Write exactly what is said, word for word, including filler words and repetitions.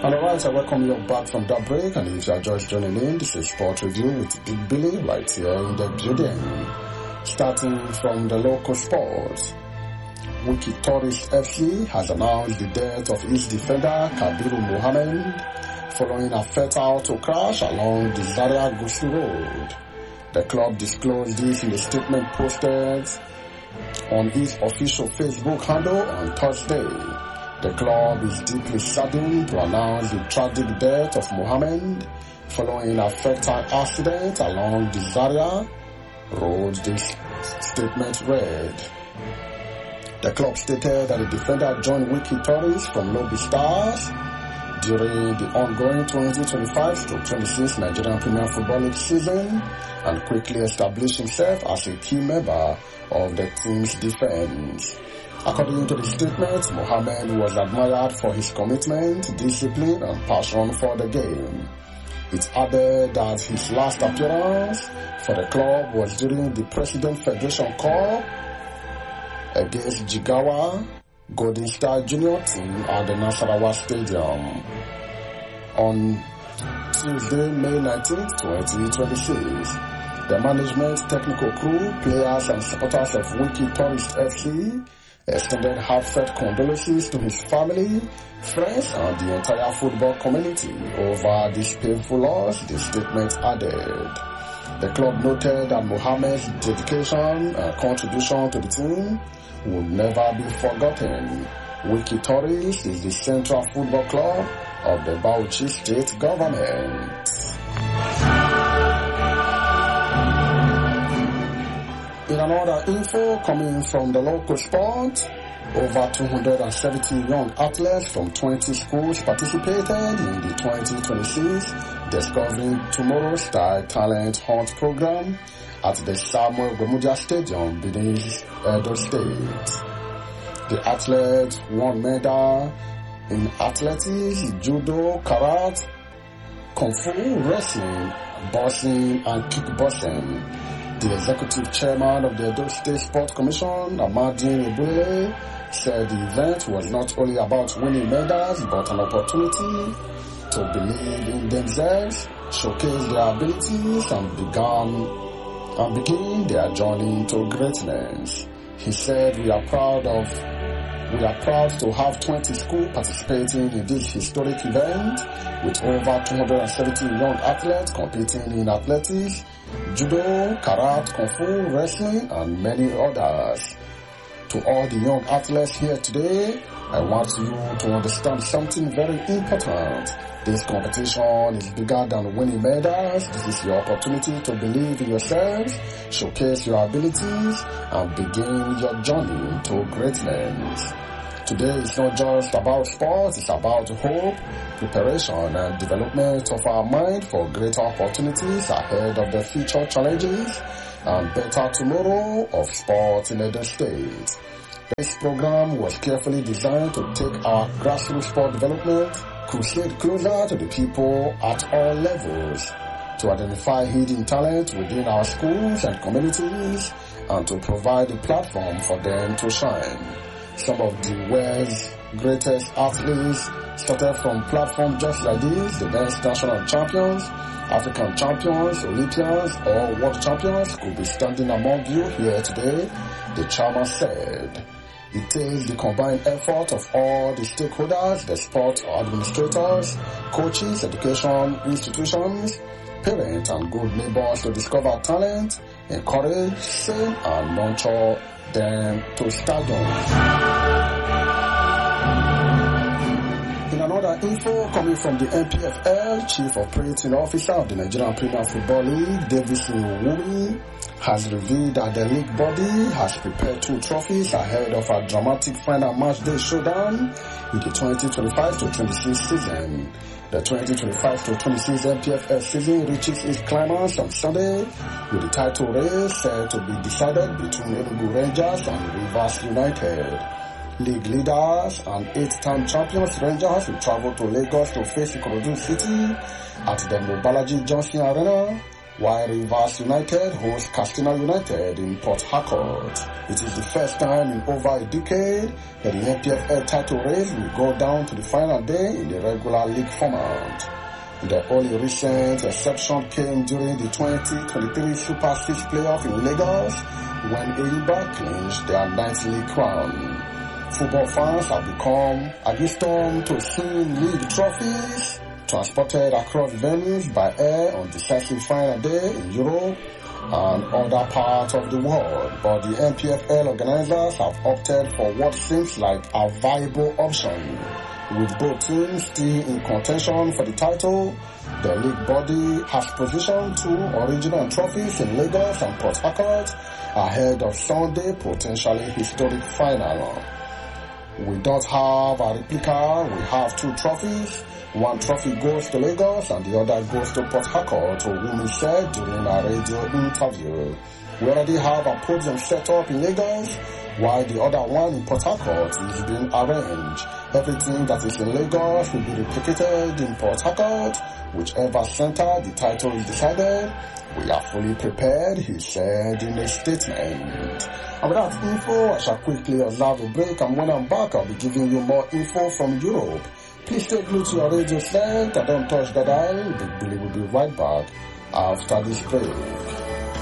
And alright, I welcome you back from that break, and if you are just joining in, this is Sport Review with Big Billy right here in the building. Starting from the local sports, Wiki Tourist F C has announced the death of its defender Kabiru Mohammed following a fatal auto crash along the Zaria Gusu Road. The club disclosed this in a statement posted on its official Facebook handle on Thursday. The club is deeply saddened to announce the tragic death of Mohammed following a fatal accident along the Zaria Road, this statement read. The club stated that the defender joined Wiki Tourist from Lobby Stars during the ongoing twenty twenty-five to twenty-six Nigerian Premier Football League season and quickly established himself as a key member of the team's defense. According to the statement, Mohammed was admired for his commitment, discipline, and passion for the game. It added that his last appearance for the club was during the President Federation Cup against Jigawa Golden Star Junior team at the Nasarawa Stadium on Tuesday, May nineteenth, twenty twenty-six. The management, technical crew, players, and supporters of Wiki Tourist F C extended heartfelt condolences to his family, friends, and the entire football community over this painful loss, the statement added. The club noted that Mohammed's dedication and contribution to the team will never be forgotten. Wiki Tourist is the central football club of the Bauchi state government. In another info coming from the local sport, over two hundred seventy young athletes from twenty schools participated in the twenty twenty-six Discovering Tomorrow Style Talent Hunt program at the Samuel Gomudia Stadium, Benin, Edo State. The athletes won medal in athletics, judo, karate, kung fu, wrestling, boxing, and kickboxing. The executive chairman of the Edo State Sports Commission, Amadine Ebule, said the event was not only about winning medals but an opportunity to believe in themselves, showcase their abilities, and began and begin their journey to greatness. He said, "We are proud of we are proud to have twenty schools participating in this historic event, with over two hundred seventy young athletes competing in athletics, judo, karate, kung fu, wrestling, and many others. To all the young athletes here today, I want you to understand something very important. This competition is bigger than winning medals. This is your opportunity to believe in yourselves, showcase your abilities, and begin your journey to greatness. Today is not just about sports, it's about hope, preparation, and development of our mind for greater opportunities ahead of the future challenges and better tomorrow of sports in Edo State." This program was carefully designed to take our grassroots sport development crusade closer to the people at all levels, to identify hidden talent within our schools and communities, and to provide a platform for them to shine. Some of the world's greatest athletes started from platforms just like this. The best national champions, African champions, Olympians, or world champions could be standing among you here today, the chairman said. It takes the combined effort of all the stakeholders, the sport administrators, coaches, education institutions, parents, and good neighbors to discover talent, encourage, save, and nurture them to stardom. In another info coming from the N P F L, Chief Operating Officer of the Nigerian Premier Football League, Davison Wumi, has revealed that the league body has prepared two trophies ahead of a dramatic final match day showdown in the twenty twenty-five to twenty-six season. The twenty twenty-five to twenty-six N P F L season reaches its climax on Sunday, with the title race set to be decided between Enugu Rangers and Rivers United. League leaders and eight-time champions Rangers will travel to Lagos to face Ikorodu City at the Mobalaji Johnson Arena, while Rivers United hosts Castina United in Port Harcourt. It is the first time in over a decade that the N P F L title race will go down to the final day in the regular league format. The only recent exception came during the twenty twenty-three Super Six playoff in Lagos when Enyimba clinched their ninth league crown. Football fans have become accustomed to seeing league trophies transported across venues by air on decisive final day in Europe and other parts of the world, but the N P F L organizers have opted for what seems like a viable option. With both teams still in contention for the title, the league body has positioned two original trophies in Lagos and Port Harcourt ahead of Sunday potentially historic final. We don't have a replica, we have two trophies. One trophy goes to Lagos and the other goes to Port Harcourt, Wumi said during a radio interview. We already have a podium set up in Lagos, while the other one in Port Harcourt is being arranged. Everything that is in Lagos will be replicated in Port Harcourt. Whichever center the title is decided, we are fully prepared, he said in a statement. And with that info, I shall quickly observe a break, and when I'm back, I'll be giving you more info from Europe. Please stay glued to your radio set and don't touch that dial. Big Billy will be right back after this break.